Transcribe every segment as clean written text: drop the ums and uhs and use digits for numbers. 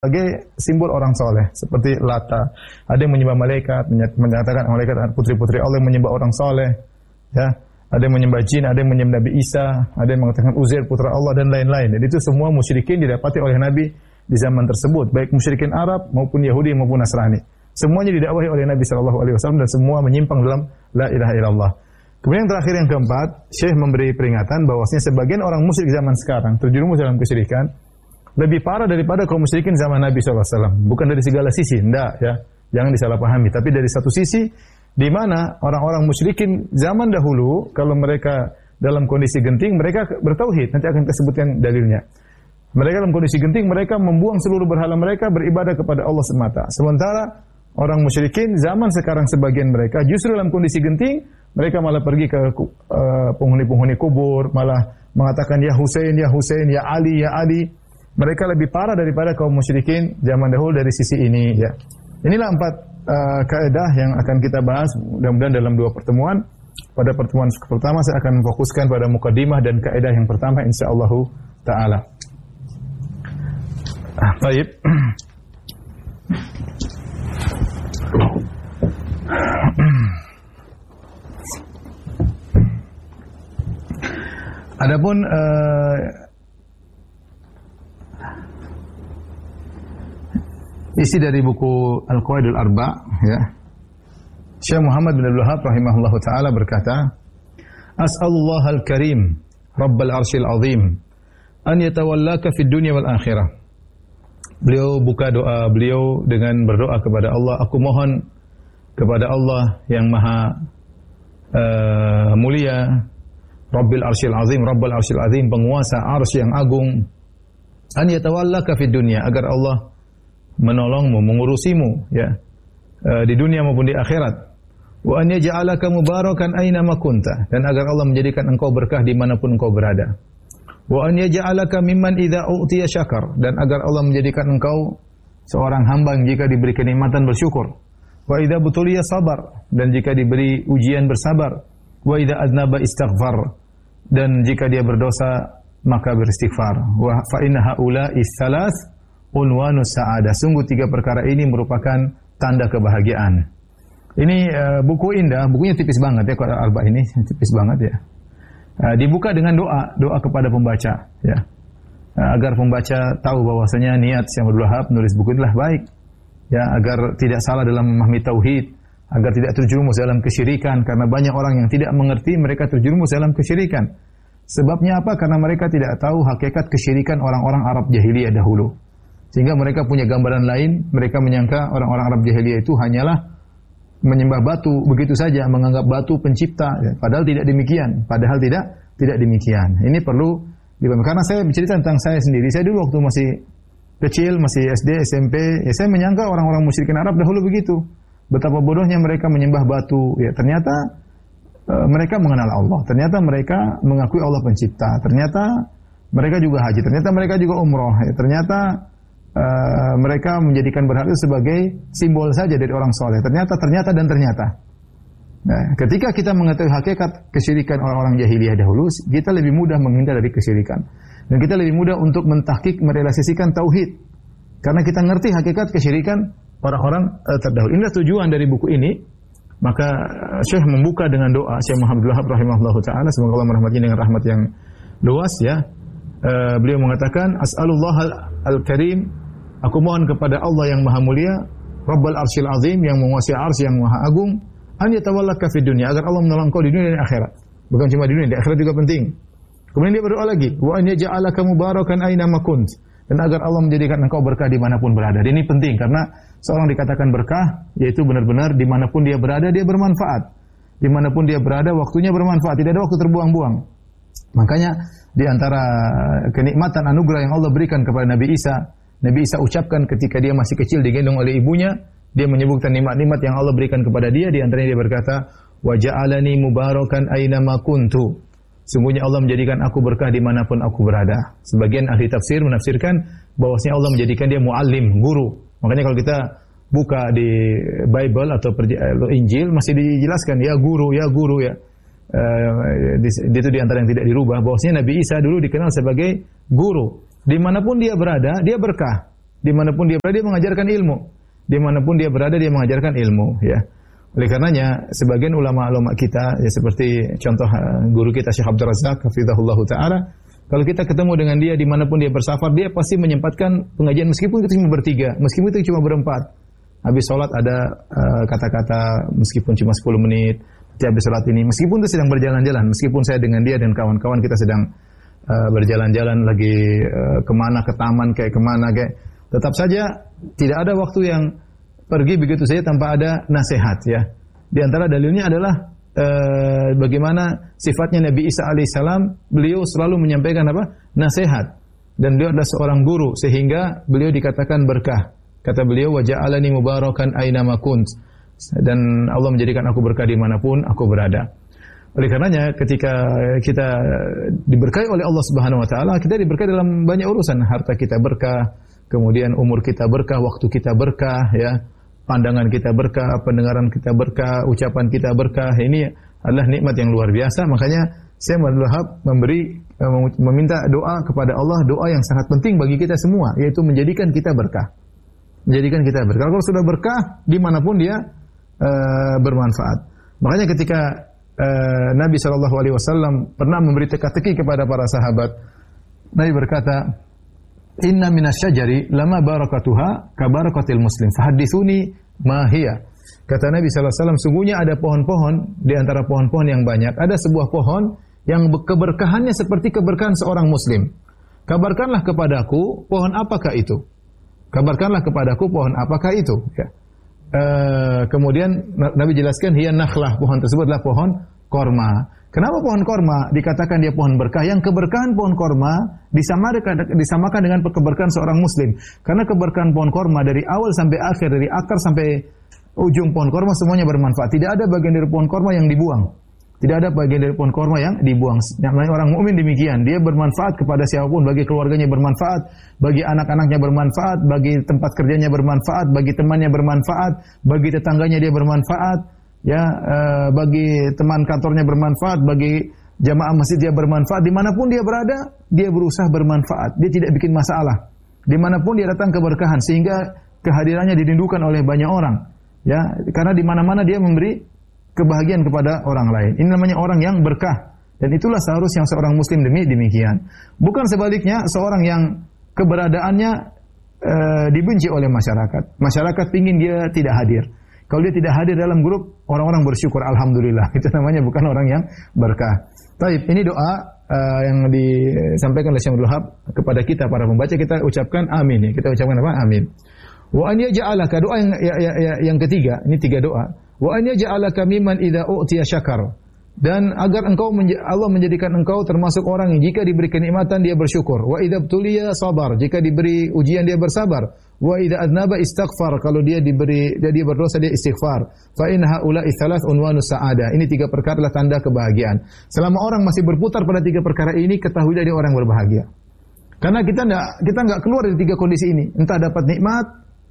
sebagai simbol orang soleh. Seperti Lata. Ada yang menyembah malaikat, menyatakan malaikat putri-putri Allah yang menyembah orang soleh. Ya. Ada yang menyembah jin, ada yang menyembah Nabi Isa, ada yang mengatakan Uzair putra Allah dan lain-lain. Dan itu semua musyrikin didapati oleh Nabi di zaman tersebut, baik musyrikin Arab maupun Yahudi maupun Nasrani. Semuanya didakwahi oleh Nabi SAW dan semua menyimpang dalam la ilaha illallah. Kemudian yang terakhir yang keempat, Syekh memberi peringatan bahwasanya sebagian orang musyrik zaman sekarang terjerumus dalam kesyirikan lebih parah daripada kaum musyrikin zaman Nabi SAW. Bukan dari segala sisi, enggak ya. Jangan disalahpahami, tapi dari satu sisi di mana orang-orang musyrikin zaman dahulu kalau mereka dalam kondisi genting mereka bertauhid, nanti akan disebutkan dalilnya. Mereka dalam kondisi genting mereka membuang seluruh berhala mereka beribadah kepada Allah semata. Sementara orang musyrikin zaman sekarang sebagian mereka justru dalam kondisi genting mereka malah pergi ke penghuni-penghuni kubur, malah mengatakan ya Husain, ya Husain, ya Ali, ya Ali. Mereka lebih parah daripada kaum musyrikin zaman dahulu dari sisi ini ya. Inilah 4 kaidah yang akan kita bahas mudah-mudahan dalam 2 pertemuan. Pada pertemuan pertama saya akan fokuskan pada mukadimah dan kaidah yang pertama insyaallah taala. Baik. Adapun isi dari buku Al-Qawaidul Arba ya. Syekh Muhammad bin Abdul Wahhab rahimahullahu taala berkata, "As'alullah al-Karim, Rabbal Arsyil Azim, an yatawallaka fid dunya wal akhirah." Beliau buka doa beliau dengan berdoa kepada Allah, aku mohon kepada Allah yang maha mulia, Rabbil Arsyil Azim, Rabbal Arsyil Azim, penguasa arsy yang agung, an yatawallaka fid dunya, agar Allah menolongmu, mengurusimu ya di dunia maupun di akhirat. Wa an yaj'alaka mubarakan aina ma kunta, dan agar Allah menjadikan engkau berkah dimanapun engkau berada. Wa an yaj'alaka mimman idza u'tiya syakar, dan agar Allah menjadikan engkau seorang hamba yang jika diberi kenikmatan bersyukur. Wa idza butuliya sabar, dan jika diberi ujian bersabar. Wa idza adnaba istighfar, dan jika dia berdosa maka beristighfar. Wa fa inna haula'i tsalas unwanus sa'adah. Sungguh 3 perkara ini merupakan tanda kebahagiaan. Ini buku indah, bukunya tipis banget ya, kalau Arba ini tipis banget ya. Dibuka dengan doa kepada pembaca ya. Agar pembaca tahu bahwasanya niat Syekh Abdul Wahhab menulis buku inilah baik. Ya, agar tidak salah dalam memahami tauhid, agar tidak terjerumus dalam kesyirikan, karena banyak orang yang tidak mengerti mereka terjerumus dalam kesyirikan. Sebabnya apa? Karena mereka tidak tahu hakikat kesyirikan orang-orang Arab jahiliyah dahulu. Sehingga mereka punya gambaran lain, mereka menyangka orang-orang Arab jahiliyah itu hanyalah menyembah batu begitu saja, menganggap batu pencipta, ya. Padahal tidak demikian. Padahal tidak demikian. Ini perlu dipahami. Karena saya bercerita tentang saya sendiri. Saya dulu waktu masih kecil, masih SD, SMP, ya saya menyangka orang-orang musyrikin Arab dahulu begitu. Betapa bodohnya mereka menyembah batu. Ya, ternyata mereka mengenal Allah. Ternyata mereka mengakui Allah pencipta. Ternyata mereka juga haji. Ternyata mereka juga umroh. Ya, ternyata mereka menjadikan berhala itu sebagai simbol saja dari orang soleh. Ternyata dan ternyata. Nah, ketika kita mengetahui hakikat kesyirikan orang-orang jahiliyah dahulu, kita lebih mudah menghindar dari kesyirikan. Dan kita lebih mudah untuk mentahqiq, merealisasikan tauhid. Karena kita ngerti hakikat kesyirikan orang-orang terdahulu. Inilah tujuan dari buku ini. Maka Syekh membuka dengan doa, Syekh Muhammad bin Wahhab rahimahullahu taala, semoga Allah merahmatinya dengan rahmat yang luas ya. Beliau mengatakan, as'alullah al-karim, aku mohon kepada Allah yang maha mulia, Rabbal Arsyil Azim, yang menguasai arsy yang maha agung, an yatawallaka fid dunya, agar Allah menolong kau di dunia dan akhirat. Bukan cuma di dunia, di akhirat juga penting. Kemudian dia berdoa lagi, wa an yaj'alaka mubarakan aina ma kunt, dan agar Allah menjadikan engkau berkah dimanapun berada. Ini penting karena seorang dikatakan berkah, yaitu benar-benar dimanapun dia berada dia bermanfaat. Dimanapun dia berada waktunya bermanfaat, tidak ada waktu terbuang-buang. Makanya di antara kenikmatan anugerah yang Allah berikan kepada Nabi Isa ucapkan ketika dia masih kecil digendong oleh ibunya, dia menyebutkan nikmat-nikmat yang Allah berikan kepada dia. Di antaranya dia berkata, wa ja'alani mubarakan aina ma kuntu. Sungguhnya Allah menjadikan aku berkah dimanapun aku berada. Sebagian ahli tafsir menafsirkan bahwasanya Allah menjadikan dia muallim, guru. Makanya kalau kita buka di Bible atau Injil masih dijelaskan ya guru ya. Itu di antara yang tidak dirubah, bahwasanya Nabi Isa dulu dikenal sebagai guru. Dimanapun dia berada, dia berkah. dimanapun dia berada dia mengajarkan ilmu. Dimanapun dia berada dia mengajarkan ilmu, ya. Oleh karenanya sebagian ulama-ulama kita ya seperti contoh guru kita Syekh Abdul Razak hafizahullah taala, kalau kita ketemu dengan dia dimanapun dia bersafar, dia pasti menyempatkan pengajian meskipun itu cuma bertiga, meskipun itu cuma berempat. Habis sholat ada kata-kata meskipun cuma 10 menit. Habis sholat ini, meskipun itu sedang berjalan-jalan, meskipun saya dengan dia dan kawan-kawan kita sedang berjalan-jalan lagi kemana, ke taman kayak kemana kayak, tetap saja tidak ada waktu yang pergi begitu saja tanpa ada nasihat, ya. Di antara dalilnya adalah bagaimana sifatnya Nabi Isa alaihissalam, beliau selalu menyampaikan apa? Nasihat. Dan beliau adalah seorang guru sehingga beliau dikatakan berkah. Kata beliau, wa ja'alani mubarakan aina ma kunt. Dan Allah menjadikan aku berkah dimanapun aku berada. Oleh karenanya ketika kita diberkahi oleh Allah Subhanahu Wa Taala, kita diberkahi dalam banyak urusan. Harta kita berkah, kemudian umur kita berkah, waktu kita berkah, ya, pandangan kita berkah, pendengaran kita berkah, ucapan kita berkah. Ini adalah nikmat yang luar biasa. Makanya saya meminta doa kepada Allah, doa yang sangat penting bagi kita semua, yaitu menjadikan kita berkah. Menjadikan kita berkah. Kalau sudah berkah, dimanapun dia bermanfaat. Makanya ketika Nabi SAW pernah memberi teka-teki kepada para sahabat, Nabi berkata, Inna minasyajari lama barakatuha kabarakatil muslim, fahaddithuni ma hiya. Kata Nabi SAW, sungguhnya ada pohon-pohon, di antara pohon-pohon yang banyak, ada sebuah pohon yang keberkahannya seperti keberkahan seorang muslim. Kabarkanlah kepadaku, pohon apakah itu? Kabarkanlah kepadaku, pohon apakah itu? Ya. Kemudian Nabi jelaskan, hiya nakhlah, pohon tersebut adalah pohon korma. Kenapa pohon korma dikatakan dia pohon berkah? Yang keberkahan pohon korma disamakan dengan keberkahan seorang muslim. Karena keberkahan pohon korma dari awal sampai akhir, dari akar sampai ujung pohon korma semuanya bermanfaat. Tidak ada bagian dari pohon korma yang dibuang. Tidak ada bagian dari pohon korma yang dibuang. Namanya orang mukmin demikian. Dia bermanfaat kepada siapapun, bagi keluarganya bermanfaat, bagi anak-anaknya bermanfaat, bagi tempat kerjanya bermanfaat, bagi temannya bermanfaat, bagi tetangganya dia bermanfaat, ya, bagi teman kantornya bermanfaat, bagi jamaah masjid dia bermanfaat. Dimanapun dia berada, dia berusaha bermanfaat. Dia tidak bikin masalah. Dimanapun dia datang keberkahan, sehingga kehadirannya dirindukan oleh banyak orang. Ya, karena di mana-mana dia memberi kebahagiaan kepada orang lain. Ini namanya orang yang berkah. Dan itulah seharusnya seorang muslim demikian. Bukan sebaliknya, seorang yang keberadaannya dibenci oleh masyarakat. Masyarakat ingin dia tidak hadir. Kalau dia tidak hadir dalam grup, orang-orang bersyukur, alhamdulillah. Itu namanya bukan orang yang berkah. Taib, ini doa yang disampaikan oleh Syekh Abdul Wahab kepada kita para pembaca, kita ucapkan amin, ya. Kita ucapkan apa? Amin. Wa an yaj'alaka, doa yang ketiga, ini 3 doa. Wa an yaj'alaka mimman idza u'tiya syakar. Dan agar Allah menjadikan engkau termasuk orang yang jika diberi kenikmatan dia bersyukur. Wa idza btuliya sabar, jika diberi ujian dia bersabar. Wa idza adnaba istighfar, kalau dia berdosa dia istighfar. Fa in haula'i thalath unwanus sa'adah. Ini 3 perkara adalah tanda kebahagiaan. Selama orang masih berputar pada 3 perkara ini, ketahuilah dia orang berbahagia. Karena kita enggak keluar dari 3 kondisi ini. Entah dapat nikmat,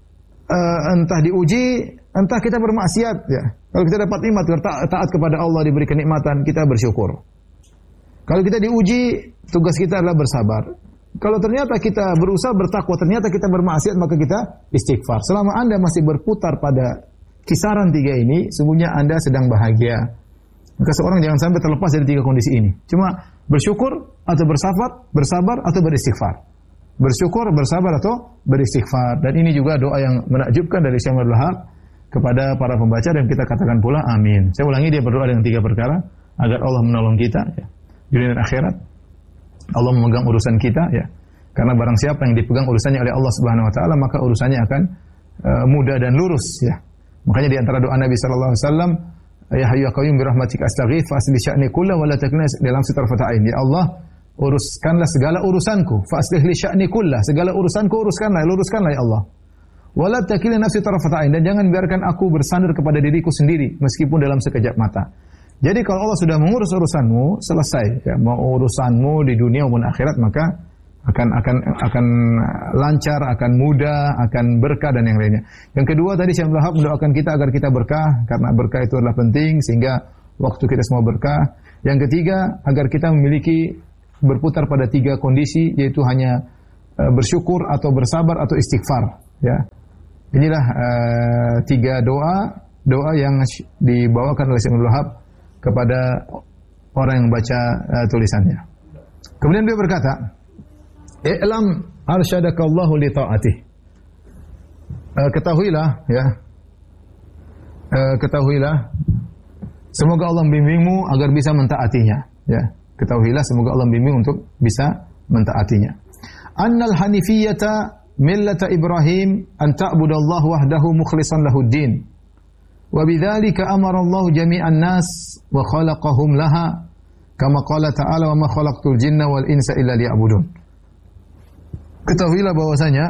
entah diuji, entah kita bermaksiat, ya. Kalau kita dapat nikmat, taat kepada Allah, diberi kenikmatan, kita bersyukur. Kalau kita diuji, tugas kita adalah bersabar. Kalau ternyata kita berusaha bertakwa, ternyata kita bermaksiat, maka kita istighfar. Selama Anda masih berputar pada kisaran 3 ini, sungguhnya Anda sedang bahagia. Maka seorang jangan sampai terlepas dari 3 kondisi ini. Cuma bersyukur atau bersabar atau beristighfar. Bersyukur, bersabar atau beristighfar. Dan ini juga doa yang menakjubkan dari Syekh Abdul Wahab kepada para pembaca, dan kita katakan pula amin. Saya ulangi, dia berdoa dengan 3 perkara agar Allah menolong kita, ya, dunia dan akhirat. Allah memegang urusan kita, ya. Karena barang siapa yang dipegang urusannya oleh Allah Subhanahu Wa Taala, maka urusannya akan mudah dan lurus, ya. Makanya di antara doa Nabi sallallahu alaihi wasallam, ya hayyu ya qayyum bi rahmatika astaghits fa aslih sya'ni kullahu wa la takilni dalam sitrafat ain. Ya Allah, uruskanlah segala urusanku, fa aslih li sya'ni kullahu, segala urusanku luruskanlah ya Allah. Wala takilni nafsi tarafat ain, dan jangan biarkan aku bersandar kepada diriku sendiri meskipun dalam sekejap mata. Jadi kalau Allah sudah mengurus urusanmu, selesai, ya, mau urusanmu di dunia maupun akhirat, maka akan lancar, akan mudah, akan berkah dan yang lainnya. Yang kedua tadi Syekh Abdul Wahab mendoakan kita agar kita berkah, karena berkah itu adalah penting sehingga waktu kita semua berkah. Yang ketiga, agar kita berputar pada 3 kondisi, yaitu hanya bersyukur atau bersabar atau istighfar, ya. Inilah 3 doa yang dibawakan oleh Syekh Abdul Wahab kepada orang yang baca tulisannya. Kemudian beliau berkata, "I'lam arsyadakallahu li ta'atih." Ketahuilah, ya. Ketahuilah semoga Allah membimbingmu agar bisa mentaatinya, ya. Ketahuilah semoga Allah membimbing untuk bisa mentaatinya. Annal hanifiyata millata Ibrahim an ta'budallaha wahdahu mukhlishan lahud-din. Wa bidzalika amara Allah jami'an nas wa khalaqahum laha kama qala ta'ala wa ma khalaqtul jinna wal insa illa liya'budun. Ketahuilah bahwasanya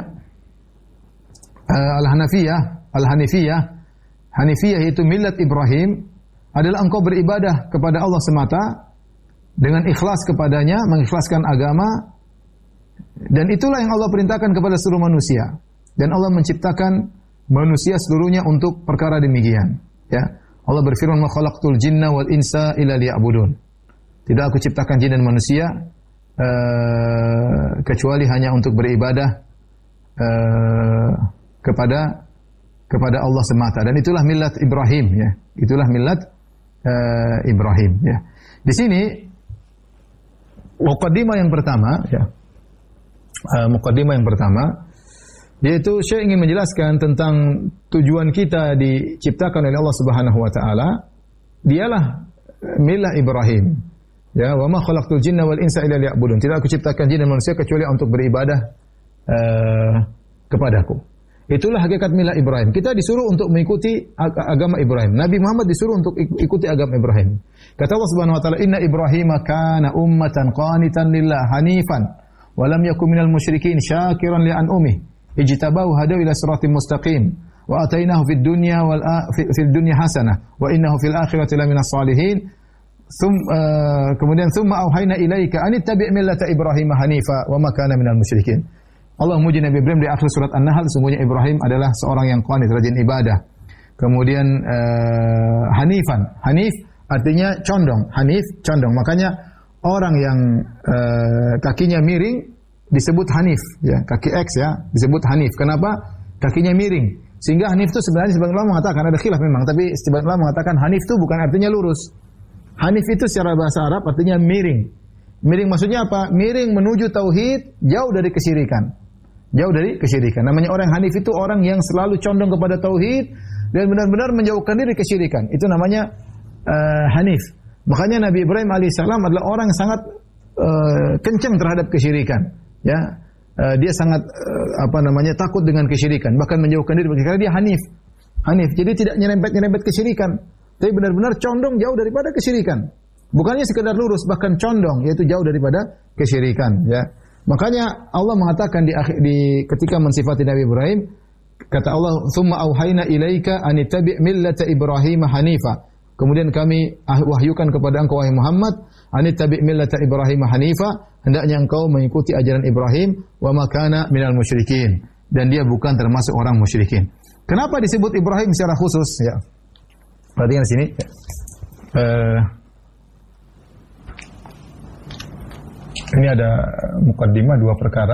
Hanifiyah itu millat Ibrahim adalah engkau beribadah kepada Allah semata dengan ikhlas kepadanya, mengikhlaskan agama, dan itulah yang Allah perintahkan kepada seluruh manusia. Dan Allah menciptakan manusia seluruhnya untuk perkara demikian. Ya, Allah berfirman, "Ma khalaqtul jinna wal insa illa liya'budun." Tidak aku ciptakan jin dan manusia kecuali hanya untuk beribadah kepada Allah semata. Dan itulah millat Ibrahim, ya. Itulah millat Ibrahim, ya. Di sini muqaddimah yang pertama, ya. Muqaddimah yang pertama yaitu saya ingin menjelaskan tentang tujuan kita diciptakan oleh Allah Subhanahu wa taala. Dialah millah Ibrahim. Ya, wa ma khalaqtul jinna wal insa illa liya'budun. Tidak aku ciptakan jin dan manusia kecuali untuk beribadah kepadaku. Itulah hakikat millah Ibrahim. Kita disuruh untuk mengikuti agama Ibrahim. Nabi Muhammad disuruh untuk ikuti agama Ibrahim. Kata Allah Subhanahu wa taala, "Inna Ibrahima kana ummatan qanitan lillah hanifan wa lam yakun minal musyrikin syakiran li an'umih. Ijtabahu hadaw ila siratim mustaqim wa atainahu fid dunya hasanah wa innahu fil akhirati laminas salihin." Kemudian summa auhayna ilaika an ittabi' millata Ibrahim hanifa wa ma kana minal musyrikin. Allah memuji Nabi Ibrahim di akhir surat An-Nahl, sungguhnya Ibrahim adalah seorang yang qanit, rajin ibadah. Kemudian hanifan, hanif artinya condong, hanif condong. Makanya orang yang kakinya miring disebut hanif, ya, kaki X, ya, disebut hanif. Kenapa? Kakinya miring. Sehingga hanif itu sebenarnya sebagian ulama mengatakan, ada khilaf memang, tapi sebagian ulama mengatakan hanif itu bukan artinya lurus. Hanif itu secara bahasa Arab artinya miring. Miring maksudnya apa? Miring menuju tauhid, jauh dari kesyirikan. Jauh dari kesyirikan. Namanya orang hanif itu orang yang selalu condong kepada tauhid dan benar-benar menjauhkan diri kesyirikan. Itu namanya hanif. Makanya Nabi Ibrahim alaihissalam adalah orang yang sangat kencang terhadap kesyirikan. Ya, dia sangat takut dengan kesyirikan, bahkan menjauhkan diri karena dia hanif. Hanif. Jadi tidak nyerempet kesyirikan, tapi benar-benar condong jauh daripada kesyirikan. Bukannya sekedar lurus, bahkan condong, yaitu jauh daripada kesyirikan, ya. Makanya Allah mengatakan ketika mensifati Nabi Ibrahim, kata Allah, "Tsumma auhayna ilaika an ittabi' millata Ibrahim hanifa." Kemudian kami wahyukan kepada engkau wahai Muhammad, an ittabi' millata Ibrahim hanifa, hendaknya engkau mengikuti ajaran Ibrahim, wa ma kana minal musyrikin, dan dia bukan termasuk orang musyrikin. Kenapa disebut Ibrahim secara khusus, ya? Perhatikan di sini. Ini ada mukaddimah 2 perkara.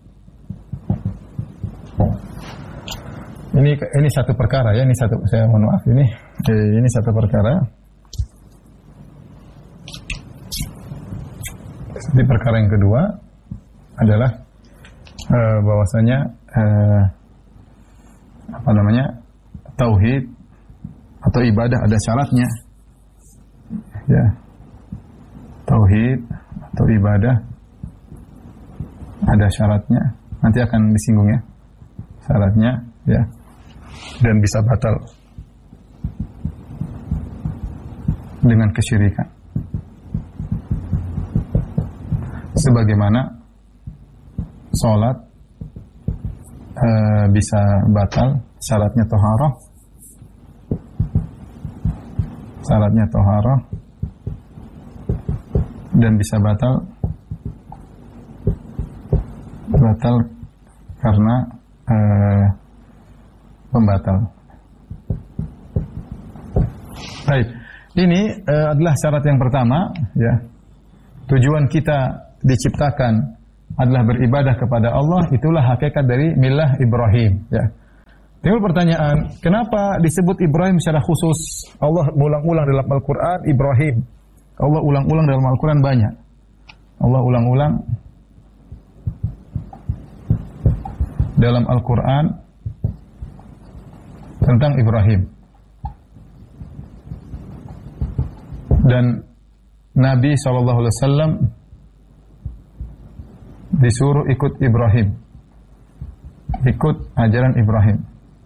Ini satu perkara, ya. Ini satu, saya mohon maaf, ini satu perkara. Di perkara yang kedua adalah bahwasanya tauhid atau ibadah ada syaratnya. Ya. Tauhid atau ibadah ada syaratnya. Nanti akan disinggung, ya, syaratnya, ya, dan bisa batal dengan kesyirikan. Sebagaimana sholat bisa batal, syaratnya taharah, dan bisa batal karena pembatal. Baik, ini adalah syarat yang pertama, ya. Tujuan kita diciptakan adalah beribadah kepada Allah, itulah hakikat dari milah Ibrahim, ya. Timbul pertanyaan, kenapa disebut Ibrahim secara khusus? Allah ulang-ulang dalam Al-Qur'an Ibrahim. Allah ulang-ulang dalam Al-Qur'an banyak. Allah ulang-ulang dalam Al-Qur'an tentang Ibrahim. Dan Nabi SAW disuruh ikut Ibrahim, ikut ajaran Ibrahim.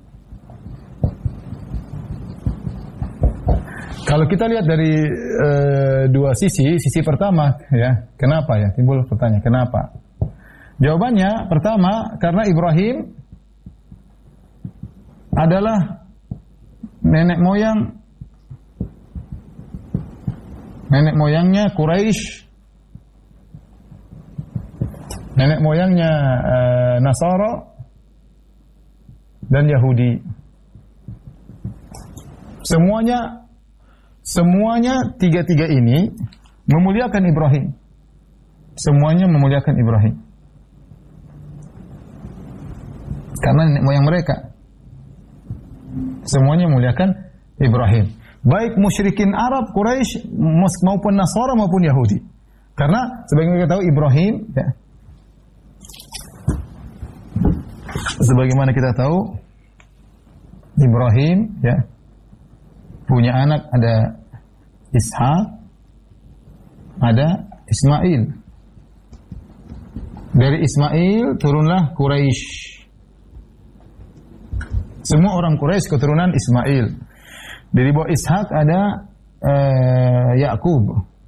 Kalau kita lihat dari dua sisi pertama, ya, kenapa ya? Timbul pertanyaan, kenapa? Jawabannya pertama, karena Ibrahim adalah nenek moyangnya Quraisy, nenek moyangnya Nasara dan Yahudi. Semuanya tiga-tiga ini memuliakan Ibrahim. Semuanya memuliakan Ibrahim. Karena nenek moyang mereka. Semuanya memuliakan Ibrahim. Baik musyrikin Arab, Quraisy maupun Nasara maupun Yahudi. Karena sebagaimana kita tahu Ibrahim, ya, sebagaimana kita tahu Ibrahim, ya, punya anak, ada Ishak, ada Ismail. Dari Ismail turunlah Quraisy. Semua orang Quraisy keturunan Ismail. Dari bawah Ishak ada Yakub.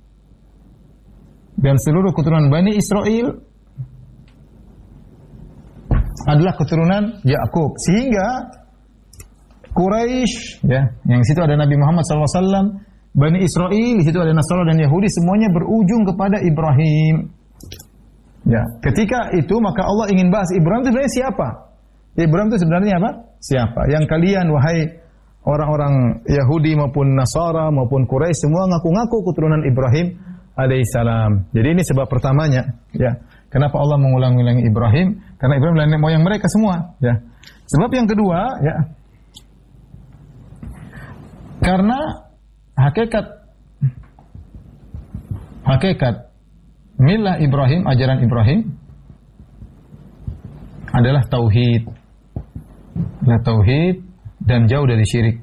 Dan seluruh keturunan Bani Israel adalah keturunan Yakub. Sehingga Quraisy, ya, yang situ ada Nabi Muhammad SAW, Bani Israel, di situ ada Nasara dan Yahudi, semuanya berujung kepada Ibrahim. Ya, ketika itu maka Allah ingin bahas Ibrahim itu sebenarnya siapa? Ibrahim itu sebenarnya apa? Siapa? Yang kalian, wahai orang-orang Yahudi maupun Nasara maupun Quraisy, semua ngaku-ngaku keturunan Ibrahim alaihissalam. Jadi ini sebab pertamanya, ya. Kenapa Allah mengulang-ulangi Ibrahim? Karena Ibrahim adalah nenek moyang mereka semua, ya. Sebab yang kedua, ya, karena hakikat milah Ibrahim, ajaran Ibrahim adalah tauhid. Tauhid dan jauh dari syirik.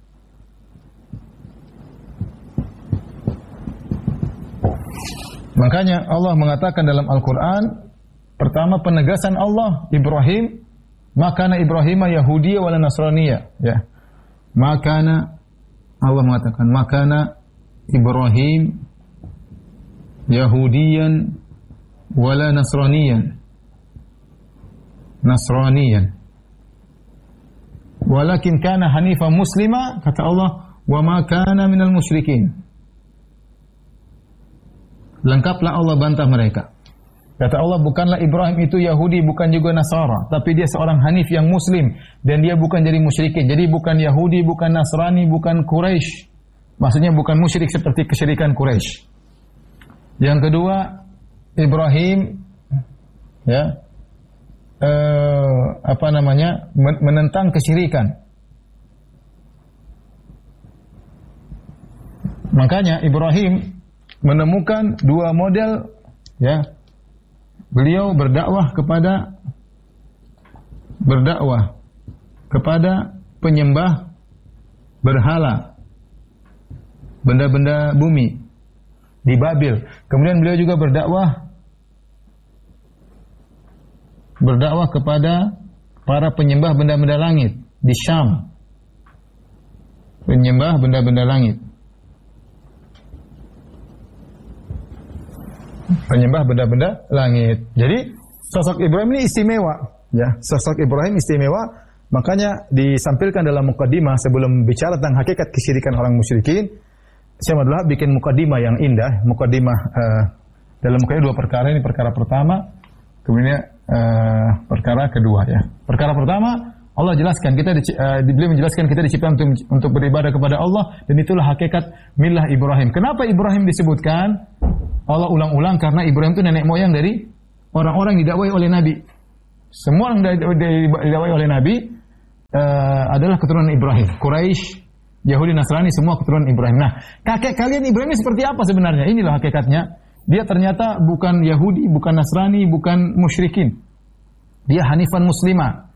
Makanya Allah mengatakan dalam Al-Qur'an, pertama penegasan Allah, Ibrahim, makana Ibrahim Yahudiyya wala Nasraniyya, ya. Makana, Allah mengatakan makana Ibrahim Yahudiyan wala Nasraniyan. Walakin kana hanifan muslima, kata Allah, wa ma kana minal musyrikin. Lengkaplah Allah bantah mereka. Kata Allah, bukanlah Ibrahim itu Yahudi, bukan juga Nasara, tapi dia seorang hanif yang muslim dan dia bukan jadi musyrikin. Jadi bukan Yahudi, bukan Nasrani, bukan Quraisy. Maksudnya bukan musyrik seperti kesyirikan Quraisy. Yang kedua, Ibrahim, ya, menentang kesyirikan. Makanya Ibrahim menemukan dua model, ya. Beliau berdakwah kepada penyembah berhala, benda-benda bumi di Babil. Kemudian beliau juga berdakwah kepada para penyembah benda-benda langit di Syam. Penyembah benda-benda langit. Penyembah benda-benda langit. Jadi sosok Ibrahim ini istimewa, ya. Sosok Ibrahim istimewa, makanya disampaikan dalam mukaddimah sebelum bicara tentang hakikat kesyirikan orang musyrikin. Saya adalah bikin mukaddimah yang indah, mukaddimah dalam mukaddimah dua perkara ini, perkara pertama, kemudian perkara kedua, ya. Perkara pertama, Allah jelaskan beliau menjelaskan kita diciptakan untuk beribadah kepada Allah, dan itulah hakikat milah Ibrahim. Kenapa Ibrahim disebutkan? Allah ulang-ulang karena Ibrahim itu nenek moyang dari orang-orang yang didakwai oleh Nabi. Semua yang didakwai oleh Nabi adalah keturunan Ibrahim. Quraisy, Yahudi, Nasrani, semua keturunan Ibrahim. Nah, kakek kalian Ibrahim ini seperti apa sebenarnya? Inilah hakikatnya. Dia ternyata bukan Yahudi, bukan Nasrani, bukan musyrikin. Dia hanifan muslimah.